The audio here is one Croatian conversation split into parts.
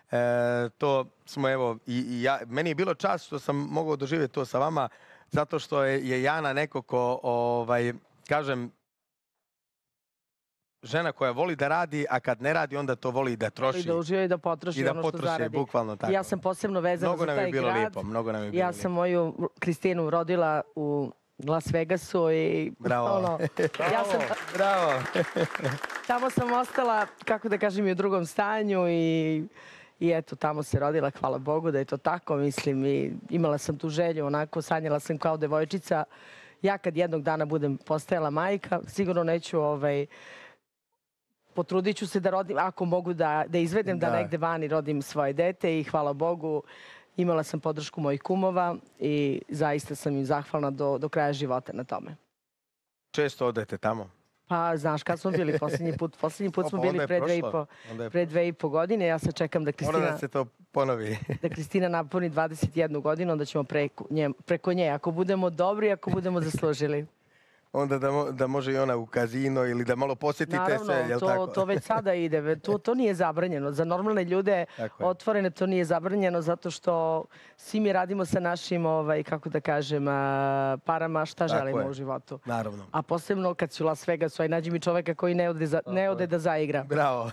To smo, evo, meni je bilo čast što sam mogao doživjeti to sa vama, zato što je Jana neko ko, kažem, žena koja voli da radi, a kad ne radi, onda to voli da troši. I da uživa i da potroši ono što zaradi. Bukvalno tako. Ja sam posebno vezana za taj grad. Mnogo nam je bilo Ja sam moju Kristinu rodila u Las Vegasu i... Bravo. Bravo. Tamo sam ostala, kako da kažem, i u drugom stanju i eto, tamo se rodila, hvala Bogu da je to tako, mislim, i imala sam tu želju, onako, sanjala sam kao devojčica. Ja kad jednog dana budem postajala majka, sigurno neću, potrudit ću se da rodim, ako mogu da izvedem da negde vani rodim svoje dete i hvala Bogu, imala sam podršku mojih kumova i zaista sam im zahvalna do kraja života na tome. Često odete tamo? Pa, znaš, kad smo bili posljednji put? Posljednji put smo bili pre 2,5 godine. Ja sad čekam da Kristina... Mora da se to ponovi. Da Kristina napuni 21 godinu, onda ćemo preko nje. Ako budemo dobri, ako budemo zaslužili. Onda da može i ona u kazino ili da malo posjetite sve, jel tako? Naravno, to već sada ide. To nije zabranjeno. Za normalne ljude otvorene to nije zabranjeno zato što svi mi radimo sa našim, kako da kažem, parama šta želimo u životu. Naravno. A posebno kad si u Las Vegasu, aj nađi mi čoveka koji ne ode da zaigra. Bravo.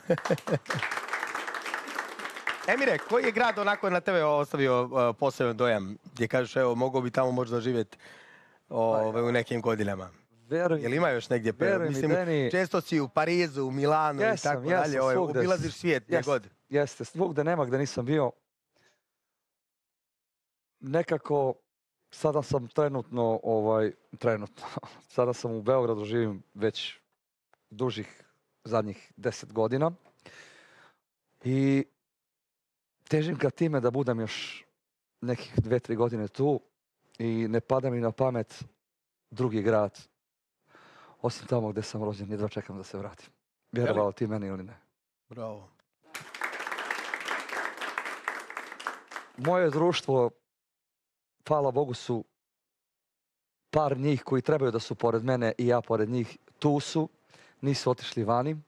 Emire, koji je grad onako na tebe ostavio poseban dojam? Gdje kažeš, evo, mogao bi tamo možda živjeti u nekim godinama? Jel ima još negdje? Mislim, često si u Parizu, u Milanu i tako dalje. Obilaziš svijet gdje god. Jeste, svugde nema gde nisam bio. Nekako, sada sam trenutno, sada sam u Beogradu, živim već dužih zadnjih 10 godina. I težim ka time da budem još nekih 2-3 godine tu i ne pada mi na pamet drugi grad. Osim tamo gde sam rođen, jedva čekam da se vratim. Vjerovalo ti meni ili ne. Bravo. Moje društvo, hvala Bogu, su par njih koji trebaju da su pored mene i ja pored njih. Tu su, nisu otišli vani.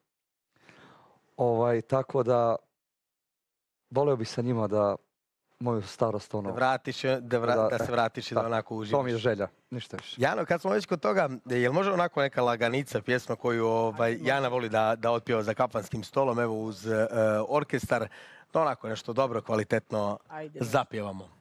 Tako da voleo bih sa njima da moju starost da se vratiš i da onako uživiš. To mi je želja, ništa više. Jano, kad smo već kod toga, jel može onako neka laganica pjesma koju Jana voli da otpjeva za kafanskim stolom, evo uz orkestar, da onako nešto dobro, kvalitetno zapjevamo?